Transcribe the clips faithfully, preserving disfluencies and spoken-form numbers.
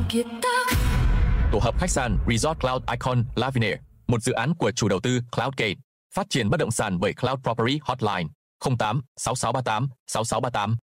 Tổ hợp khách sạn Resort Cloud Icon Lavinia, một dự án của chủ đầu tư Cloudgate, phát triển bất động sản bởi Cloud Property Hotline không tám sáu sáu ba tám sáu sáu ba tám.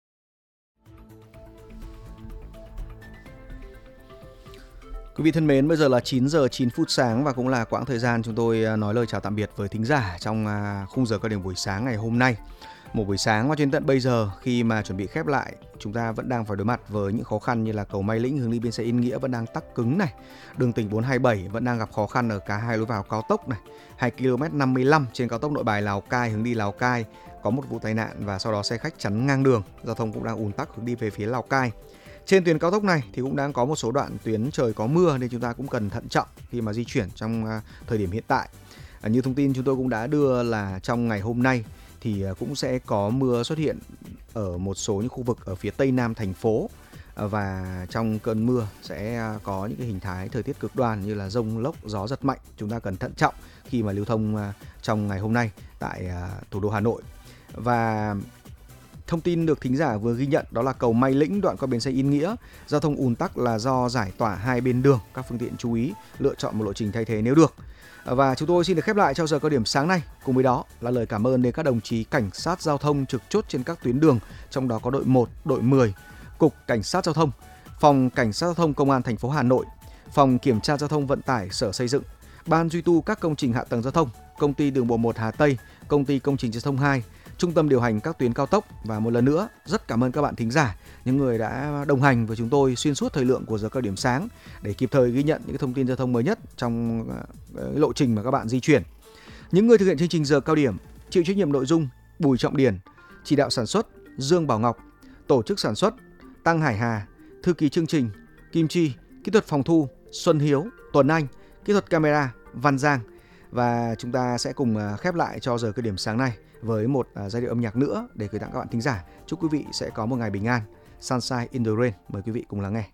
Quý vị thân mến, bây giờ là chín giờ chín phút sáng và cũng là quãng thời gian chúng tôi nói lời chào tạm biệt với thính giả trong khung giờ cao điểm buổi sáng ngày hôm nay. Một buổi sáng mà đến tận bây giờ khi mà chuẩn bị khép lại, chúng ta vẫn đang phải đối mặt với những khó khăn như là cầu Mai Lĩnh hướng đi bến xe Yên Nghĩa vẫn đang tắc cứng này, đường tỉnh bốn hai bảy vẫn đang gặp khó khăn ở cả hai lối vào cao tốc này, hai ki lô mét năm mươi lăm trên cao tốc Nội Bài Lào Cai hướng đi Lào Cai có một vụ tai nạn và sau đó xe khách chắn ngang đường, giao thông cũng đang ùn tắc hướng đi về phía Lào Cai. Trên tuyến cao tốc này thì cũng đang có một số đoạn tuyến trời có mưa nên chúng ta cũng cần thận trọng khi mà di chuyển trong thời điểm hiện tại. Như thông tin chúng tôi cũng đã đưa là trong ngày hôm nay thì cũng sẽ có mưa xuất hiện ở một số những khu vực ở phía tây nam thành phố, và trong cơn mưa sẽ có những cái hình thái thời tiết cực đoan như là dông lốc, gió giật mạnh. Chúng ta cần thận trọng khi mà lưu thông trong ngày hôm nay tại thủ đô Hà Nội. Và thông tin được thính giả vừa ghi nhận đó là cầu Mai Lĩnh đoạn qua bến xe Yên Nghĩa, giao thông ùn tắc là do giải tỏa hai bên đường, các phương tiện chú ý lựa chọn một lộ trình thay thế nếu được. Và chúng tôi xin được khép lại cho giờ cao điểm sáng nay. Cùng với đó là lời cảm ơn đến các đồng chí cảnh sát giao thông trực chốt trên các tuyến đường, trong đó có đội một, đội mười, Cục Cảnh sát Giao thông, Phòng Cảnh sát Giao thông Công an thành phố Hà Nội, Phòng Kiểm tra Giao thông Vận tải Sở Xây dựng, Ban duy tu các công trình hạ tầng giao thông, Công ty Đường bộ một Hà Tây, Công ty Công trình Giao thông hai, Trung tâm điều hành các tuyến cao tốc. Và một lần nữa rất cảm ơn các bạn thính giả, những người đã đồng hành với chúng tôi xuyên suốt thời lượng của giờ cao điểm sáng để kịp thời ghi nhận những thông tin giao thông mới nhất trong lộ trình mà các bạn di chuyển. Những người thực hiện chương trình giờ cao điểm: chịu trách nhiệm nội dung Bùi Trọng Điển, chỉ đạo sản xuất Dương Bảo Ngọc, tổ chức sản xuất Tăng Hải Hà, thư ký chương trình Kim Chi, kỹ thuật phòng thu Xuân Hiếu, Tuấn Anh, kỹ thuật camera Văn Giang. Và chúng ta sẽ cùng khép lại cho giờ cao điểm sáng nay với một giai điệu âm nhạc nữa để gửi tặng các bạn thính giả. Chúc quý vị sẽ có một ngày bình an. Sunshine in the Rain, mời quý vị cùng lắng nghe.